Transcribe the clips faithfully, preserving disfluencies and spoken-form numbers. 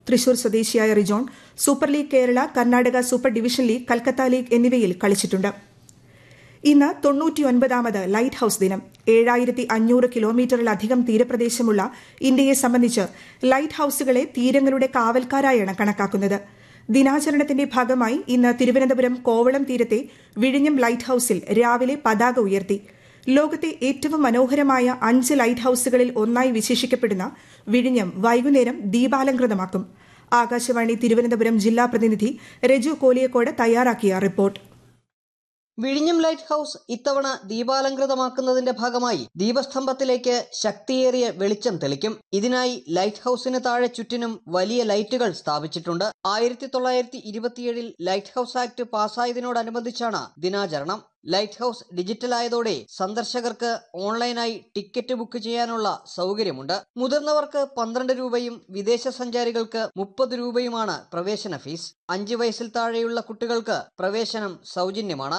തൃശൂർ സ്വദേശിയായ Rijon super league Kerala, Karnataka super division league, Calcutta league എന്നിവയിൽ കളിച്ചിട്ടുണ്ട്. ഇന്ന് തൊണ്ണൂറ്റിയൊൻപതാമത് ലൈറ്റ് ഹൌസ് ദിനം. ഏഴായിരത്തി അഞ്ഞൂറ് കിലോമീറ്ററിലധികം തീരപ്രദേശമുള്ള ഇന്ത്യയെ സംബന്ധിച്ച് ലൈറ്റ് ഹൌസുകളെ തീരങ്ങളുടെ കാവൽക്കാരായാണ് കണക്കാക്കുന്നത്. ദിനാചരണത്തിന്റെ ഭാഗമായി ഇന്ന് തിരുവനന്തപുരം കോവളം തീരത്തെ വിഴിഞ്ഞം ലൈറ്റ് ഹൌസിൽ രാവിലെ പതാക ഉയർത്തി. ലോകത്തെ ഏറ്റവും മനോഹരമായ അഞ്ച് ലൈറ്റ് ഹൌസുകളിൽ ഒന്നായി വിശേഷിക്കപ്പെടുന്ന വിഴിഞ്ഞം വൈകുന്നേരം ദീപാലംകൃതമാക്കും. ആകാശവാണി തിരുവനന്തപുരം ജില്ലാ പ്രതിനിധി രജു കോലിയക്കോട് തയ്യാറാക്കിയ റിപ്പോർട്ട്. വിഴിഞ്ഞം ലൈറ്റ് ഹൌസ് ഇത്തവണ ദീപാലംകൃതമാക്കുന്നതിന്റെ ഭാഗമായി ദീപസ്തംഭത്തിലേക്ക് ശക്തിയേറിയ വെളിച്ചം തെളിക്കും. ഇതിനായി ലൈറ്റ് ഹൌസിന് താഴെ ചുറ്റിനും വലിയ ലൈറ്റുകൾ സ്ഥാപിച്ചിട്ടുണ്ട്. ആയിരത്തി തൊള്ളായിരത്തി ഇരുപത്തിയേഴിൽ ലൈറ്റ് ഹൌസ് ആക്ട് പാസ്സായതിനോടനുബന്ധിച്ചാണ് ദിനാചരണം. ലൈറ്റ് ഹൌസ് ഡിജിറ്റൽ ആയതോടെ സന്ദർശകർക്ക് ഓൺലൈനായി ടിക്കറ്റ് ബുക്ക് ചെയ്യാനുള്ള സൗകര്യമുണ്ട്. മുതിർന്നവർക്ക് പന്ത്രണ്ട് രൂപയും വിദേശ സഞ്ചാരികൾക്ക് മുപ്പത് രൂപയുമാണ് പ്രവേശന ഫീസ്. അഞ്ച് വയസ്സിൽ താഴെയുള്ള കുട്ടികൾക്ക് പ്രവേശനം സൗജന്യമാണ്.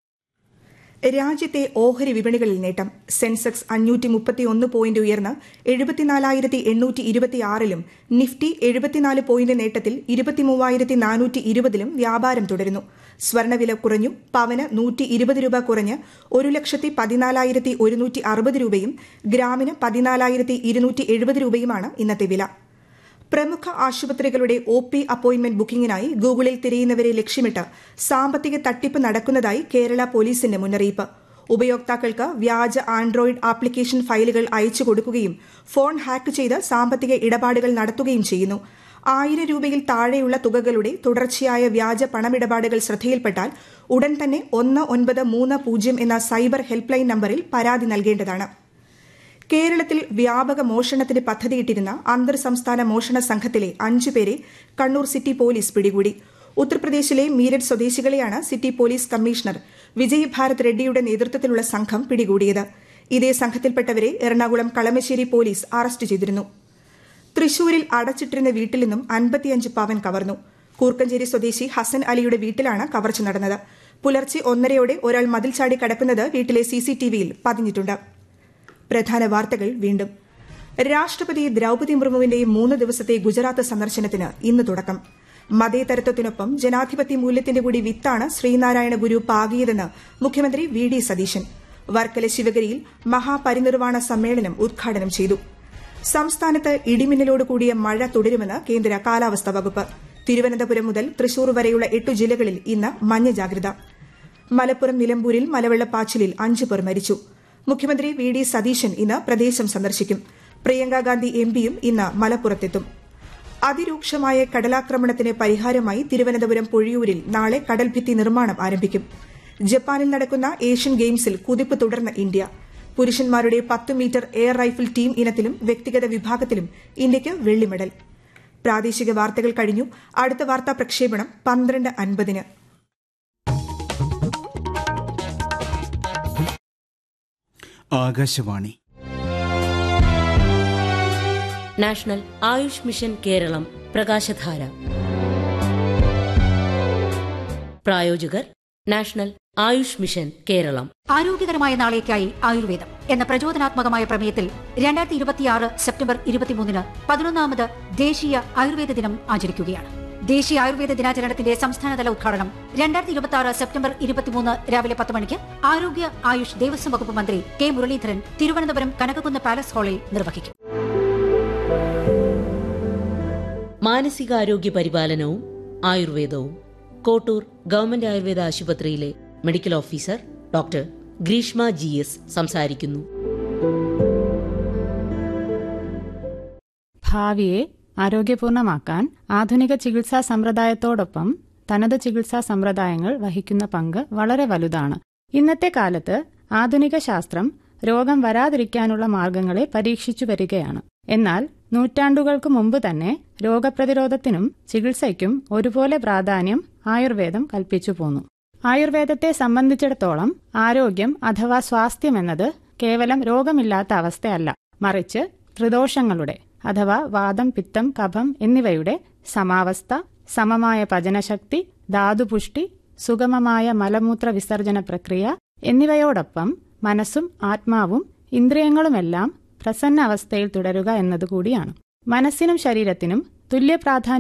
രാജ്യത്തെ ഓഹരി വിപണികളിൽ നേട്ടം. സെൻസെക്സ് അഞ്ഞൂറ്റി മുപ്പത്തിയൊന്ന് പോയിന്റ് ഉയർന്ന് എഴുപത്തിനാലായിരത്തി എണ്ണൂറ്റി ഇരുപത്തിയാറിലും നിഫ്റ്റി എഴുപത്തിനാല് പോയിന്റ് നേട്ടത്തിൽ ഇരുപത്തിമൂവായിരത്തി നാനൂറ്റി ഇരുപതിലും വ്യാപാരം തുടരുന്നു. സ്വർണ്ണവില കുറഞ്ഞു. പവന് നൂറ്റി ഇരുപത് രൂപ കുറഞ്ഞ് ഒരു ലക്ഷത്തി പതിനാലായിരത്തി ഒരുന്നൂറ്റി അറുപത് രൂപയും ഗ്രാമിന് പതിനാലായിരത്തി ഇരുന്നൂറ്റി എഴുപത് രൂപയുമാണ് ഇന്നത്തെ വില. പ്രമുഖ ആശുപത്രികളുടെ ഒ പി അപ്പോയിന്റ്മെന്റ് ബുക്കിംഗിനായി ഗൂഗിളിൽ തിരയുന്നവരെ ലക്ഷ്യമിട്ട് സാമ്പത്തിക തട്ടിപ്പ് നടക്കുന്നതായി കേരള പോലീസിന്റെ മുന്നറിയിപ്പ്. ഉപയോക്താക്കൾക്ക് വ്യാജ ആൻഡ്രോയിഡ് ആപ്ലിക്കേഷൻ ഫയലുകൾ അയച്ചു കൊടുക്കുകയും ഫോൺ ഹാക്ക് ചെയ്ത് സാമ്പത്തിക ഇടപാടുകൾ നടത്തുകയും ചെയ്യുന്നു. ആയിരം രൂപയിൽ താഴെയുള്ള തുകകളുടെ തുടർച്ചയായ വ്യാജ പണമിടപാടുകൾ ശ്രദ്ധയിൽപ്പെട്ടാൽ ഉടൻ തന്നെ ഒന്ന് ഒൻപത് മൂന്ന് പൂജ്യം എന്ന സൈബർ ഹെൽപ്പ് ലൈൻ നമ്പറിൽ പരാതി നൽകേണ്ടതാണ്. കേരളത്തിൽ വ്യാപക മോഷണത്തിന് പദ്ധതിയിട്ടിരുന്ന അന്തർ സംസ്ഥാന മോഷണ സംഘത്തിലെ അഞ്ചുപേരെ കണ്ണൂർ സിറ്റി പോലീസ് പിടികൂടി. ഉത്തർപ്രദേശിലെ Meerut സ്വദേശികളെയാണ് city police commissioner Vijay Bharat റെഡ്ഡിയുടെ നേതൃത്വത്തിലുള്ള സംഘം പിടികൂടിയത്. ഇതേ സംഘത്തിൽപ്പെട്ടവരെ എറണാകുളം കളമശ്ശേരി പോലീസ് അറസ്റ്റ് ചെയ്തിരുന്നു. തൃശൂരിൽ അടച്ചിട്ടിരുന്ന വീട്ടിൽ നിന്നും അൻപത്തിയഞ്ച് പവൻ കവർന്നു. കൂർക്കഞ്ചേരി സ്വദേശി ഹസൻ അലിയുടെ വീട്ടിലാണ് കവർച്ച നടന്നത്. പുലർച്ചെ ഒന്നരയോടെ ഒരാൾ മതിൽ ചാടി കടക്കുന്നത് വീട്ടിലെ സിസിടിവിയിൽ പതിഞ്ഞിട്ടുണ്ട്. പ്രധാന വാർത്തകൾ വീണ്ടും. രാഷ്ട്രപതി ദ്രൌപദി മുർമുവിന്റെ മൂന്ന് ദിവസത്തെ ഗുജറാത്ത് സന്ദർശനത്തിന് ഇന്ന് തുടക്കം. മതേതരത്വത്തിനൊപ്പം ജനാധിപത്യ മൂല്യത്തിന്റെ കൂടി വിത്താണ് ശ്രീനാരായണ ഗുരു പാകിയതെന്ന് മുഖ്യമന്ത്രി വി ഡി സതീശൻ. വർക്കല ശിവഗിരിയിൽ മഹാപരിനിർവാണ സമ്മേളനം ഉദ്ഘാടനം ചെയ്തു. സംസ്ഥാനത്ത് ഇടിമിന്നലോട് കൂടിയ മഴ തുടരുമെന്ന് കേന്ദ്ര കാലാവസ്ഥാ വകുപ്പ്. തിരുവനന്തപുരം മുതൽ തൃശൂർ വരെയുള്ള എട്ടു ജില്ലകളിൽ ഇന്ന് മഞ്ഞ ജാഗ്രത. മലപ്പുറം നിലമ്പൂരിൽ മലവെള്ളപ്പാച്ചിലിൽ അഞ്ചു പേർ മരിച്ചു. മുഖ്യമന്ത്രി വി ഡി സതീശൻ ഇന്ന് പ്രദേശം സന്ദർശിക്കും. പ്രിയങ്കാഗാന്ധി എം പിയും ഇന്ന് മലപ്പുറത്തെത്തും. അതിരൂക്ഷമായ കടലാക്രമണത്തിന് പരിഹാരമായി തിരുവനന്തപുരം പൊഴിയൂരിൽ നാളെ കടൽഭിത്തി നിർമ്മാണം ആരംഭിക്കും. ജപ്പാനിൽ നടക്കുന്ന ഏഷ്യൻ ഗെയിംസിൽ കുതിപ്പ് തുടർന്ന ഇന്ത്യ. പുരുഷന്മാരുടെ പത്ത് മീറ്റർ എയർ റൈഫിൾ ടീം ഇനത്തിലും വ്യക്തിഗത വിഭാഗത്തിലും ഇന്ത്യയ്ക്ക് വെള്ളി മെഡൽ. പ്രാദേശിക വാർത്തകൾ കഴിഞ്ഞു. അടുത്ത വാർത്താ പ്രക്ഷേപണം പന്ത്രണ്ട് അൻപതിന്. ആകാശവാണി. നാഷണൽ ആയുഷ് മിഷൻ കേരളം പ്രകാശധാര. പ്രായോജകർ നാഷണൽ ആയുഷ് മിഷൻ കേരളം. ആരോഗ്യകരമായ നാളേക്കായി ആയുർവേദം എന്ന പ്രചോദനാത്മകമായ പ്രമേയത്തിൽ രണ്ടായിരത്തി ഇരുപത്തിയാറ് സെപ്റ്റംബർ ഇരുപത്തിമൂന്നിന് പതിനൊന്നാമത് ദേശീയ ആയുർവേദ ദിനം ആചരിക്കുകയാണ്. ദേശീയ ആയുർവേദ ദിനാചരണത്തിന്റെ സംസ്ഥാനതല ഉദ്ഘാടനം രണ്ടായിരത്തി ഇരുപത്തി ആറ് സെപ്റ്റംബർ ഇരുപത്തിമൂന്ന് രാവിലെ പത്ത് മണിക്ക് ആരോഗ്യ ആയുഷ് ദേവസ്വം വകുപ്പ് മന്ത്രി കെ മുരളീധരൻ തിരുവനന്തപുരം കനകക്കുന്ന് പാലസ് ഹാളിൽ നിർവഹിക്കും. മാനസികാരോഗ്യ പരിപാലനവും ആയുർവേദവും കോട്ടൂർ ഗവൺമെന്റ് ആയുർവേദ ആശുപത്രിയിലെ medical officer doctor Greeshma G S സംസാരിക്കുന്നു. ഭാവിയെ ആരോഗ്യപൂർണമാക്കാൻ ആധുനിക ചികിത്സാ സമ്പ്രദായത്തോടൊപ്പം തനത് ചികിത്സാ സമ്പ്രദായങ്ങൾ വഹിക്കുന്ന പങ്ക് വളരെ വലുതാണ്. ഇന്നത്തെ കാലത്ത് ആധുനിക ശാസ്ത്രം രോഗം വരാതിരിക്കാനുള്ള മാർഗങ്ങളെ പരീക്ഷിച്ചു വരികയാണ്. എന്നാൽ നൂറ്റാണ്ടുകൾക്ക് മുമ്പ് തന്നെ രോഗപ്രതിരോധത്തിനും ചികിത്സയ്ക്കും ഒരുപോലെ പ്രാധാന്യം ആയുർവേദം കൽപ്പിച്ചു പോന്നു. ആയുർവേദത്തെ സംബന്ധിച്ചിടത്തോളം ആരോഗ്യം അഥവാ സ്വാസ്ഥ്യം എന്നത് കേവലം രോഗമില്ലാത്ത അവസ്ഥയല്ല, മറിച്ച് ത്രിദോഷങ്ങളുടെ അഥവാ വാദം, പിത്തം, കഫം എന്നിവയുടെ സമാവസ്ഥ, സമമായ പചനശക്തി, ധാതുപുഷ്ടി, സുഗമമായ മലമൂത്ര വിസർജന പ്രക്രിയ എന്നിവയോടൊപ്പം മനസ്സും ആത്മാവും ഇന്ദ്രിയങ്ങളുമെല്ലാം പ്രസന്ന അവസ്ഥയിൽ തുടരുക എന്നതുകൂടിയാണ്. മനസ്സിനും ശരീരത്തിനും തുല്യ പ്രാധാന്യം